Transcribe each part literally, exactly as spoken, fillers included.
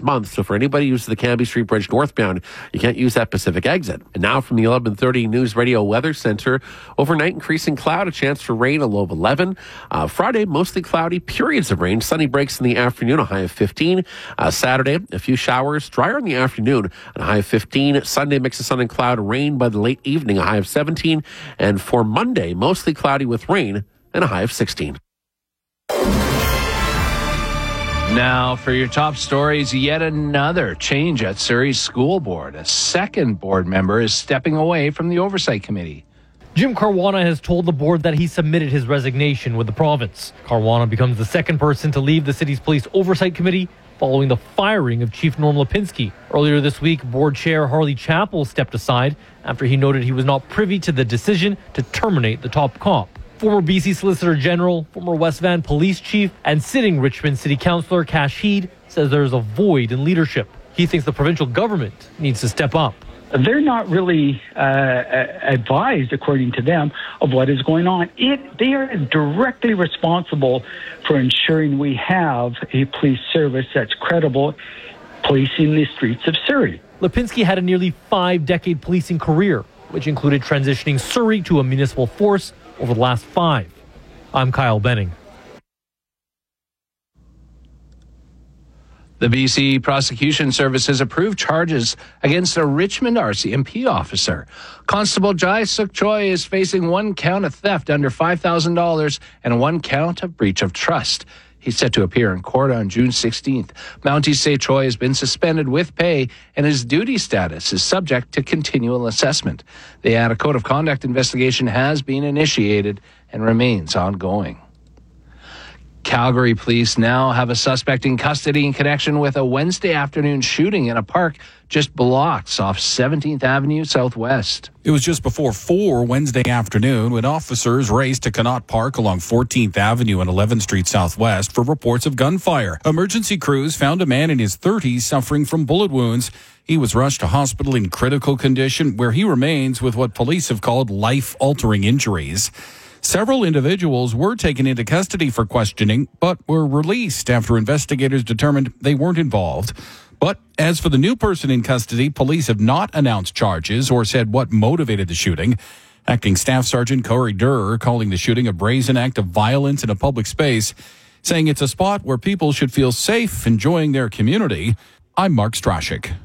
month. So for anybody who uses the Cambie Street Bridge northbound, you can't use that Pacific exit. And now from the eleven thirty News Radio Weather Center, overnight increasing cloud, a chance for rain, a low of eleven. Uh, Friday, mostly cloudy, periods of rain. Sunny breaks in the afternoon, a high of fifteen. Uh, Saturday, a few showers, drier in the afternoon, and a high of fifteen. Sunday, mix of sun and cloud, rain by the late evening, a high of seventeen. And for Monday, mostly cloudy with rain and a high of sixteen. Now for your top stories, yet another change at Surrey School Board. A second board member is stepping away from the Oversight Committee. Jim Caruana has told the board that he submitted his resignation with the province. Caruana becomes the second person to leave the city's police oversight committee following the firing of Chief Norm Lipinski. Earlier this week, board chair Harley Chappell stepped aside after he noted he was not privy to the decision to terminate the top cop. Former B C Solicitor General, former West Van Police Chief, and sitting Richmond City Councillor Kash Heed says there is a void in leadership. He thinks the provincial government needs to step up. They're not really uh, advised, according to them, of what is going on. It, they are directly responsible for ensuring we have a police service that's credible, policing the streets of Surrey. Lipinski had a nearly five-decade policing career, which included transitioning Surrey to a municipal force over the last five. I'm Kyle Benning. The B C Prosecution Service has approved charges against a Richmond R C M P officer. Constable Jai Suk Choi is facing one count of theft under five thousand dollars and one count of breach of trust. He's set to appear in court on June sixteenth. Mounties say Choi has been suspended with pay and his duty status is subject to continual assessment. They add a code of conduct investigation has been initiated and remains ongoing. Calgary police now have a suspect in custody in connection with a Wednesday afternoon shooting in a park just blocks off seventeenth Avenue Southwest. It was just before four Wednesday afternoon when officers raced to Connaught Park along fourteenth Avenue and eleventh Street Southwest for reports of gunfire. Emergency crews found a man in his thirties suffering from bullet wounds. He was rushed to hospital in critical condition, where he remains with what police have called life-altering injuries. Several individuals were taken into custody for questioning, but were released after investigators determined they weren't involved. But as for the new person in custody, police have not announced charges or said what motivated the shooting. Acting Staff Sergeant Corey Durr calling the shooting a brazen act of violence in a public space, saying it's a spot where people should feel safe enjoying their community. I'm Mark Strashik.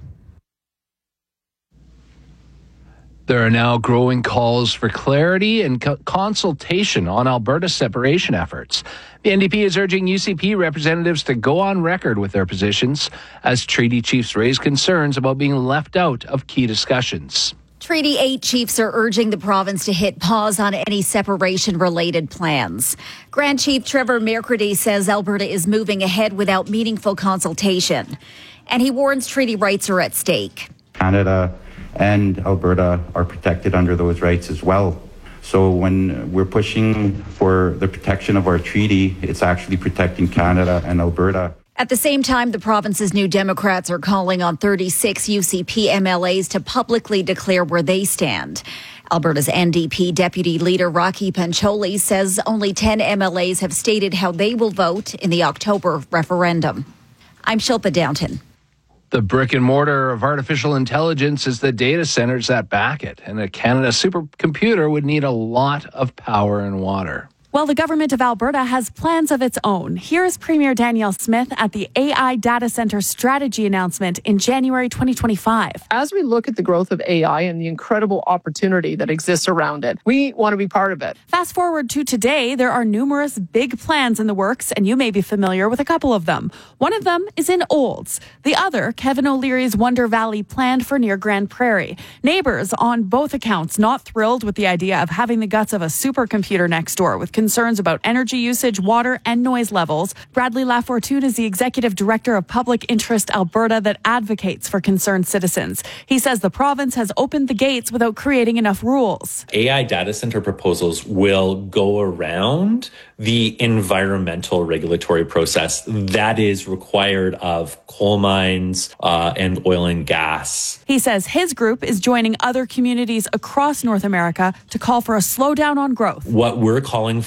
There are now growing calls for clarity and co- consultation on Alberta's separation efforts. The N D P is urging U C P representatives to go on record with their positions as treaty chiefs raise concerns about being left out of key discussions. Treaty eight chiefs are urging the province to hit pause on any separation-related plans. Grand Chief Trevor Mercredi says Alberta is moving ahead without meaningful consultation. And he warns treaty rights are at stake. Canada and Alberta are protected under those rights as well. So when we're pushing for the protection of our treaty, it's actually protecting Canada and Alberta. At the same time, the province's New Democrats are calling on thirty-six U C P M L As to publicly declare where they stand. Alberta's N D P Deputy Leader Rocky Pancholi says only ten M L As have stated how they will vote in the October referendum. I'm Shilpa Downton. The brick and mortar of artificial intelligence is the data centers that back it, and a Canada supercomputer would need a lot of power and water. Well, the government of Alberta has plans of its own. Here's Premier Danielle Smith at the A I Data Center Strategy announcement in January twenty twenty-five. As we look at the growth of A I and the incredible opportunity that exists around it, we want to be part of it. Fast forward to today, there are numerous big plans in the works, and you may be familiar with a couple of them. One of them is in Olds. The other, Kevin O'Leary's Wonder Valley plan for near Grand Prairie. Neighbors on both accounts not thrilled with the idea of having the guts of a supercomputer next door with concerns about energy usage, water, and noise levels. Bradley Lafortune is the Executive Director of Public Interest Alberta that advocates for concerned citizens. He says the province has opened the gates without creating enough rules. A I data center proposals will go around the environmental regulatory process that is required of coal mines uh, and oil and gas. He says his group is joining other communities across North America to call for a slowdown on growth. What we're calling